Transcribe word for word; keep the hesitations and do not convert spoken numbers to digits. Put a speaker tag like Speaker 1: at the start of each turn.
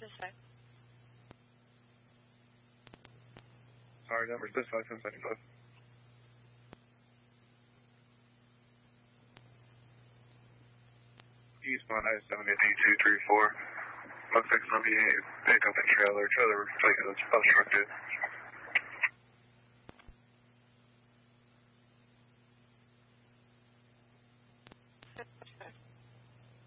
Speaker 1: dispatch.
Speaker 2: Sorry, number dispatch ten seventy-five. Eastbound I seventy-eight two three four. Looks like it's going to be a pickup and trailer. Trailer looks like it's obstructed.